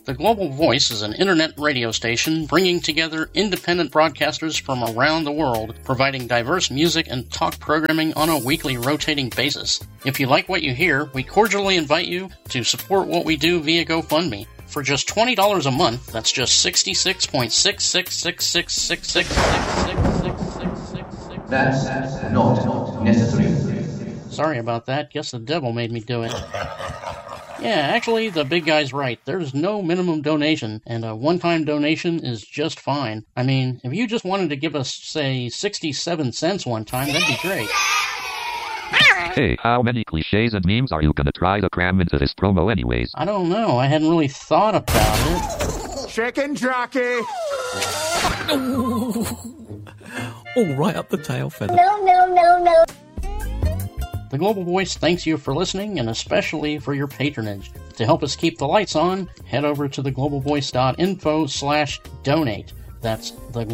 The Global Voice is an internet radio station bringing together independent broadcasters from around the world, providing diverse music and talk programming on a weekly rotating basis. If you like what you hear, we cordially invite you to support what we do via GoFundMe. For just $20 a month, that's just 66.666666666666. That's not necessary. Sorry about that. Guess the devil made me do it. Yeah, actually, the big guy's right. There's no minimum donation, and a one-time donation is just fine. I mean, if you just wanted to give us, say, 67 cents one time, that'd be great. Hey, how many cliches and memes are you gonna try to cram into this promo anyways? I don't know. I hadn't really thought about it. Chicken jockey! All right up the tail feather. No. The Global Voice thanks you for listening, and especially for your patronage. To help us keep the lights on, head over to theglobalvoice.info/donate. That's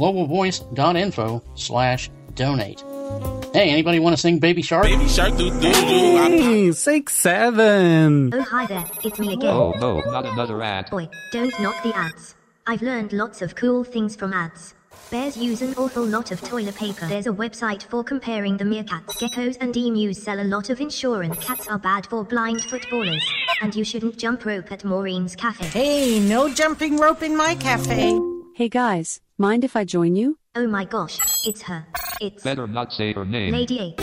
theglobalvoice.info/donate. Hey, anybody want to sing Baby Shark? Baby Shark, do. 6-7. Oh, hi there. It's me again. Oh no, not another ad. Boy, don't knock the ads. I've learned lots of cool things from ads. Bears use an awful lot of toilet paper. There's a website for comparing the meerkats. Geckos and emus sell a lot of insurance. Cats are bad for blind footballers. And you shouldn't jump rope at Maureen's cafe. Hey, no jumping rope in my cafe. Hey guys, mind if I join you? Oh my gosh, it's her. It's Better not say her name. Lady A.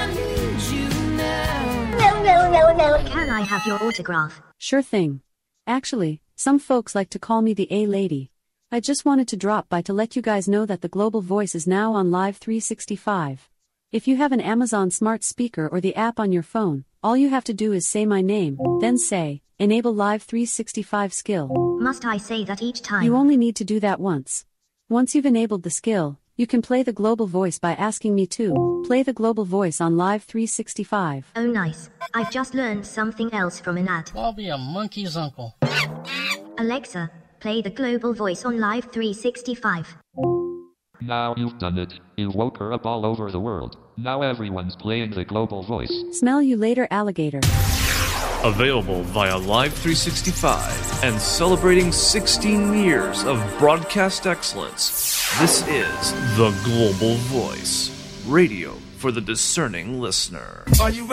No. Can I have your autograph? Sure thing. Actually, some folks like to call me the A-Lady. I just wanted to drop by to let you guys know that the Global Voice is now on Live 365. If you have an Amazon smart speaker or the app on your phone, all you have to do is say my name, then say, Enable Live 365 skill. Must I say that each time? You only need to do that once. Once you've enabled the skill, you can play the Global Voice by asking me to play the Global Voice on Live 365. Oh nice. I've just learned something else from an ad. I'll be a monkey's uncle. Alexa, play the Global Voice on Live 365. Now you've done it. You woke her up all over the world. Now everyone's playing the Global Voice. Smell you later, alligator. Available via Live 365 and celebrating 16 years of broadcast excellence. This is the Global Voice, radio for the discerning listener. Are you